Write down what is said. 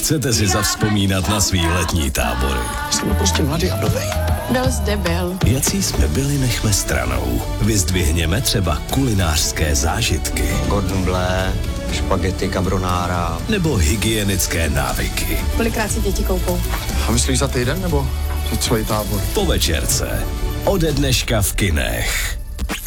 Chcete si zavzpomínat na svý letní tábory? Jsem prostě mladý a blbej. Byl zde byl. Jací jsme byli, nechme stranou. Vyzdvihněme třeba kulinářské zážitky. Gordon Bleu, špagety carbonara. Nebo hygienické návyky. Kolikrát si děti koupou? A myslíš za týden nebo za celý tábor? Po večerce. Ode dneška v kinech.